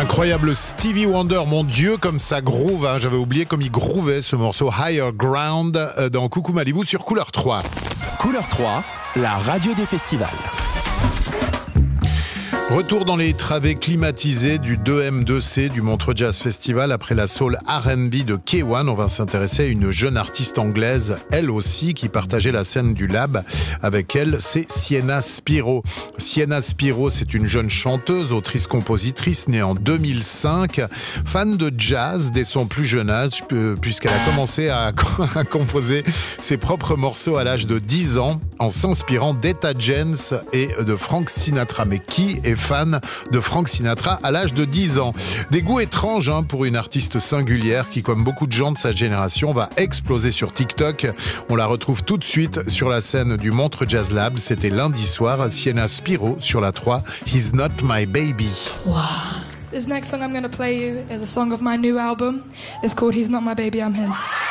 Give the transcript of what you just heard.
L'incroyable Stevie Wonder, mon Dieu, comme ça groove, hein. J'avais oublié comme il groovait ce morceau Higher Ground dans Coucou Malibu sur Couleur 3. Couleur 3, la radio des festivals. Retour dans les travées climatisées du 2M2C du Montreux Jazz Festival après la soul R&B de K1. On va s'intéresser à une jeune artiste anglaise, elle aussi, qui partageait la scène du Lab. Avec elle, c'est Sienna Spiro. Sienna Spiro, c'est une jeune chanteuse, autrice-compositrice, née en 2005, fan de jazz dès son plus jeune âge, puisqu'elle a commencé à composer ses propres morceaux à l'âge de 10 ans, en s'inspirant d'Etta James et de Frank Sinatra. Mais qui est fan de Frank Sinatra à l'âge de 10 ans? Des goûts étranges pour une artiste singulière qui, comme beaucoup de gens de sa génération, va exploser sur TikTok. On la retrouve tout de suite sur la scène du Montreux Jazz Lab. C'était lundi soir. Sienna Spiro sur la 3, He's Not My Baby. Wow. This next song I'm going to play you is a song of my new album. It's called He's Not My Baby, I'm His.